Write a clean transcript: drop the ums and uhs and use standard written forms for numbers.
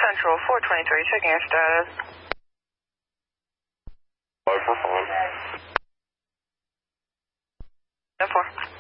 Central 423, checking your status. 5 for 5. 10-4.